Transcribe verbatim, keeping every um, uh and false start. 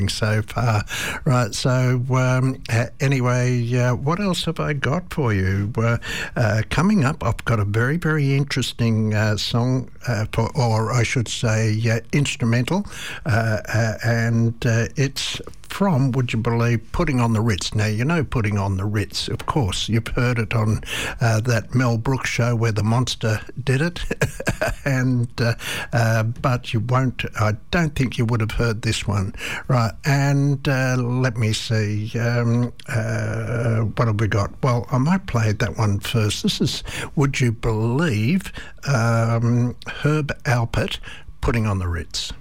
so far. Right, so um, uh, anyway, uh, what else have I got for you? Uh, uh, coming up, I've got a very, very interesting uh, song, uh, for, or I should say uh, instrumental, uh, uh, and uh, it's from, would you believe, Putting on the Ritz. Now, you know Putting on the Ritz, of course. You've heard it on uh, that Mel Brooks show where the monster did it, and uh, uh, but you won't, I don't think you would have heard this one. Right, and uh, let me see, um, uh, what have we got? Well, I might play that one first. This is, would you believe, um, Herb Alpert, Putting on the Ritz.